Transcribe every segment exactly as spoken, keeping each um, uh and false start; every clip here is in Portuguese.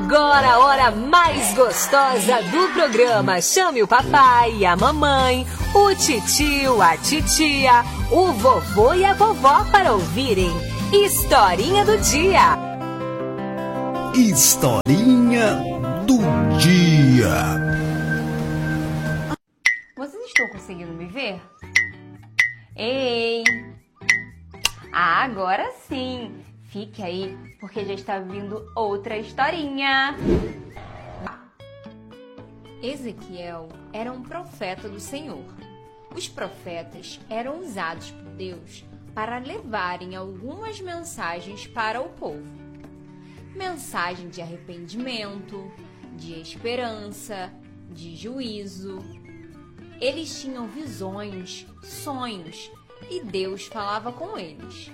agora a hora mais gostosa do programa. Chame o papai, a mamãe, o titio, a titia, o vovô e a vovó para ouvirem Historinha do Dia. Historinha do Dia. Vocês estão conseguindo me ver? Ei! Ah, agora sim! Fique aí, porque já está vindo outra historinha. Ezequiel era um profeta do Senhor. Os profetas eram usados por Deus para levarem algumas mensagens para o povo. Mensagem de arrependimento, de esperança, de juízo. Eles tinham visões, sonhos, e Deus falava com eles.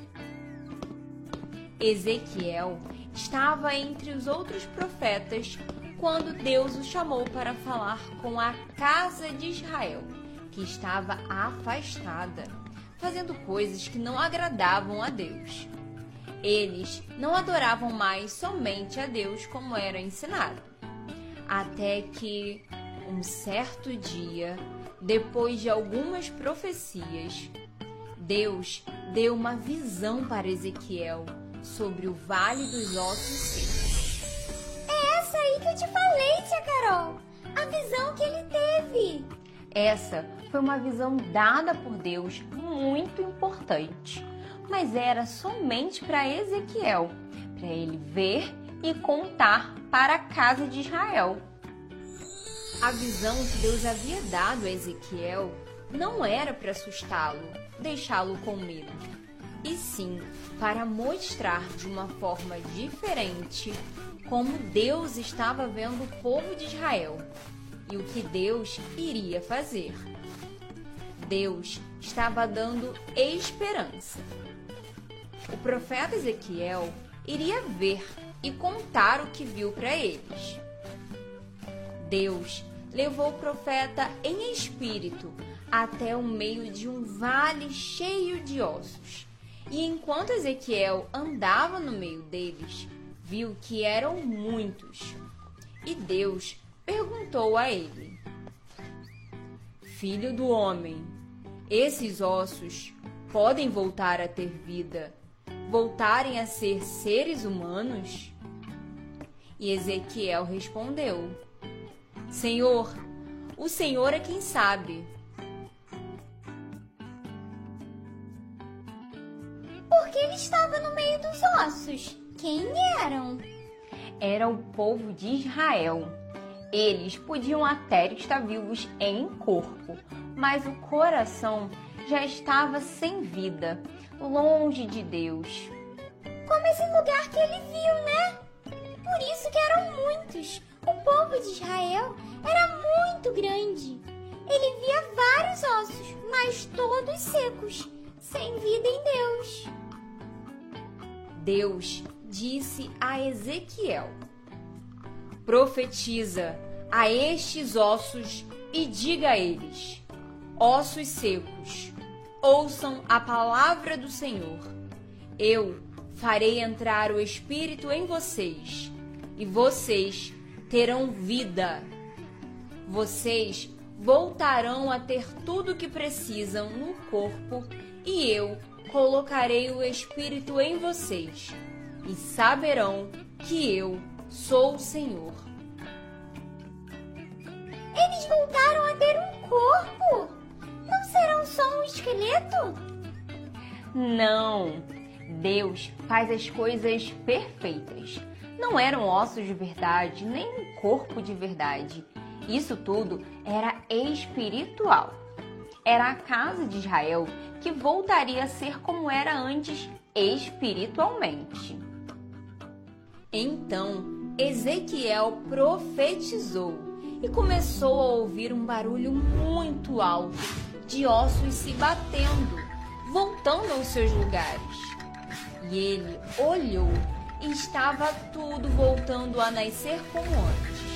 Ezequiel estava entre os outros profetas quando Deus o chamou para falar com a casa de Israel, que estava afastada, fazendo coisas que não agradavam a Deus. Eles não adoravam mais somente a Deus como era ensinado. Até que, um certo dia, depois de algumas profecias, Deus deu uma visão para Ezequiel sobre o Vale dos Ossos Secos. É essa aí que eu te falei, tia Carol. A visão que ele teve. Essa foi uma visão dada por Deus muito importante, mas era somente para Ezequiel, para ele ver e contar para a casa de Israel. A visão que Deus havia dado a Ezequiel não era para assustá-lo, deixá-lo com medo, e sim para mostrar de uma forma diferente como Deus estava vendo o povo de Israel e o que Deus iria fazer. Deus estava dando esperança. O profeta Ezequiel iria ver e contar o que viu para eles. Deus levou o profeta em espírito até o meio de um vale cheio de ossos. E enquanto Ezequiel andava no meio deles, viu que eram muitos. E Deus perguntou a ele: Filho do homem, esses ossos podem voltar a ter vida, voltarem a ser seres humanos? E Ezequiel respondeu: Senhor, o Senhor é quem sabe. Porque ele estava no meio dos ossos. Quem eram? Era o povo de Israel. Eles podiam até estar vivos em corpo, mas o coração já estava sem vida, longe de Deus. Como esse lugar que ele viu, né? Por isso que eram muitos. O povo de Israel era muito grande. Ele via vários ossos, mas todos secos, sem vida em Deus. Deus disse a Ezequiel: Profetiza a estes ossos e diga a eles: Ossos secos, ouçam a palavra do Senhor. Eu farei entrar o Espírito em vocês, e vocês terão vida. Vocês voltarão a ter tudo o que precisam no corpo, e eu colocarei o Espírito em vocês, e saberão que eu sou o Senhor. Eles voltaram a ter um corpo? Não serão só um esqueleto? Não, Deus faz as coisas perfeitas. Não eram ossos de verdade, nem um corpo de verdade. Isso tudo era espiritual. Era a casa de Israel que voltaria a ser como era antes espiritualmente. Então, Ezequiel profetizou e começou a ouvir um barulho muito alto de ossos se batendo, voltando aos seus lugares. E ele olhou e estava tudo voltando a nascer como antes.